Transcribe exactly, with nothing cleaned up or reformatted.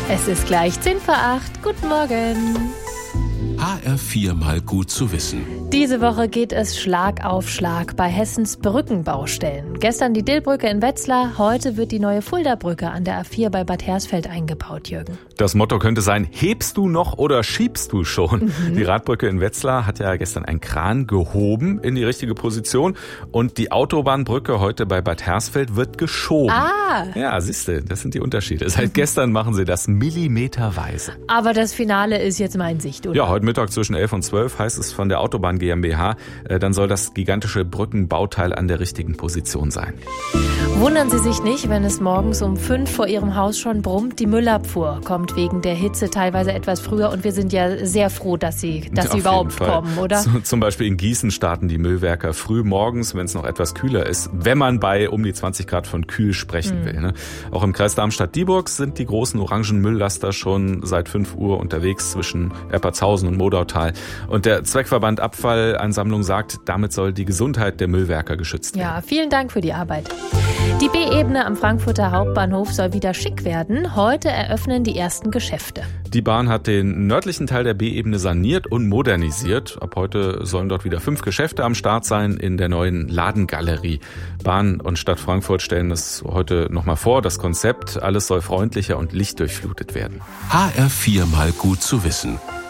Es ist gleich zehn vor acht. Guten Morgen. H R vier mal gut zu wissen. Diese Woche geht es Schlag auf Schlag bei Hessens Brückenbaustellen. Gestern die Dillbrücke in Wetzlar, heute wird die neue Fulda-Brücke an der A vier bei Bad Hersfeld eingebaut, Jürgen. Das Motto könnte sein, hebst du noch oder schiebst du schon? Mhm. Die Radbrücke in Wetzlar hat ja gestern einen Kran gehoben in die richtige Position und die Autobahnbrücke heute bei Bad Hersfeld wird geschoben. Ah! Ja, siehste, das sind die Unterschiede. Seit gestern machen sie das millimeterweise. Aber das Finale ist jetzt mal in Sicht, oder? Ja, heute Mittag zwischen elf und zwölf heißt es von der Autobahn GmbH, dann soll das gigantische Brückenbauteil an der richtigen Position sein. Wundern Sie sich nicht, wenn es morgens um fünf vor Ihrem Haus schon brummt. Die Müllabfuhr kommt wegen der Hitze teilweise etwas früher und wir sind ja sehr froh, dass sie, dass sie überhaupt kommen, oder? Zum Beispiel in Gießen starten die Müllwerker früh morgens, wenn es noch etwas kühler ist, wenn man bei um die zwanzig Grad von kühl sprechen mhm. will. Ne? Auch im Kreis Darmstadt-Dieburg sind die großen orangen Mülllaster schon seit fünf Uhr unterwegs zwischen Eppertshausen und Modautal. Und der Zweckverband Abfallansammlung sagt, damit soll die Gesundheit der Müllwerker geschützt werden. Ja, vielen Dank für die Arbeit. Die B-Ebene am Frankfurter Hauptbahnhof soll wieder schick werden. Heute eröffnen die ersten Geschäfte. Die Bahn hat den nördlichen Teil der B-Ebene saniert und modernisiert. Ab heute sollen dort wieder fünf Geschäfte am Start sein in der neuen Ladengalerie. Bahn und Stadt Frankfurt stellen das heute nochmal vor, das Konzept. Alles soll freundlicher und lichtdurchflutet werden. H R vier mal gut zu wissen.